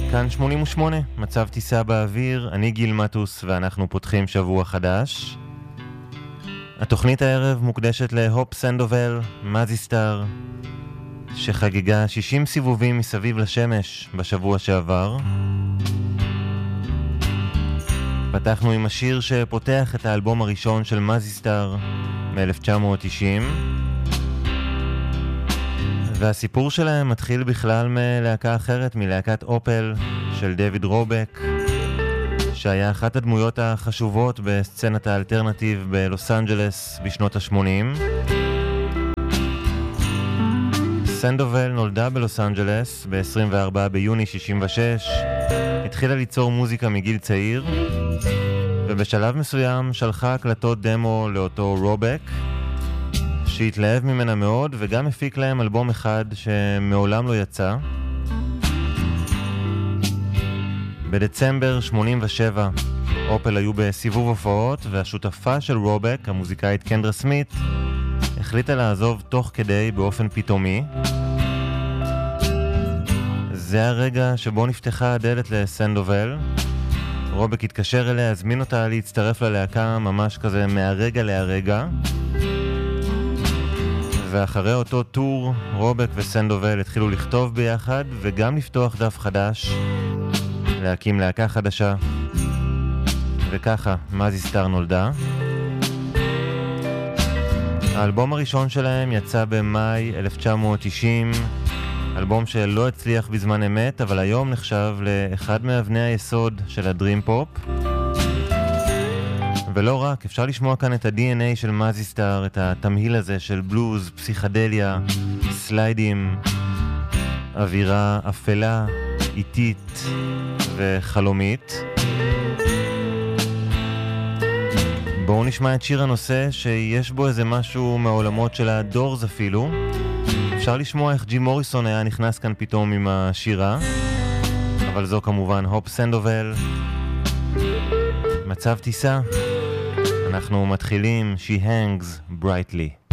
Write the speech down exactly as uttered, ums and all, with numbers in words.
כאן שמונים ושמונה, מצב טיסה באוויר, אני גיל מטוס ואנחנו פותחים שבוע חדש. התוכנית הערב מוקדשת להופ סנדובל, מזיסטר, שחגיגה שישים סיבובים מסביב לשמש בשבוע שעבר. פתחנו עם השיר שפותח את האלבום הראשון של מזיסטר מ-אלף תשע מאות תשעים, והסיפור שלהם מתחיל בכלל מלהקה אחרת, מלהקת אופל של דויד רובק, שהיה אחת הדמויות החשובות בסצנת האלטרנטיב בלוס אנג'לס בשנות ה-שמונים. סנדובל נולדה בלוס אנג'לס ב-עשרים וארבעה ביוני שישים ושש, התחילה ליצור מוזיקה מגיל צעיר, ובשלב מסוים שלחה הקלטות דמו לאותו רובק, שהתלהב ממנה מאוד, וגם הפיק להם אלבום אחד שמעולם לא יצא. בדצמבר שמונים ושבע אופל היו בסיבוב הופעות, והשותפה של רובק, המוזיקאית קנדרה סמית, החליטה לעזוב תוך כדי באופן פתאומי. זה הרגע שבו נפתחה הדלת לסנדובל. רובק התקשר אליה, הזמין אותה להצטרף ללהקה ממש כזה מהרגע להרגע. ואחרי אותו טור, רובק וסנדובל התחילו לכתוב ביחד וגם לפתוח דף חדש, להקים להקה חדשה. וככה מזיסטר נולדה. האלבום הראשון שלהם יצא במאי אלף תשע מאות תשעים, אלבום שלא הצליח בזמן אמת, אבל היום נחשב לאחד מאבני היסוד של הדרים פופ. ולא רק, אפשר לשמוע כאן את ה-די אן איי של מזיסטר, את התמהיל הזה של בלוז, פסיכדליה, סליידים, אווירה אפלה, איטית וחלומית. בואו נשמע את שיר הנושא שיש בו איזה משהו מהעולמות של הדורס אפילו. אפשר לשמוע איך ג'ים מוריסון היה נכנס כאן פתאום עם השירה, אבל זו כמובן הופ סנדובל. מצב טיסה, אנחנו מתחילים She Hangs Brightly.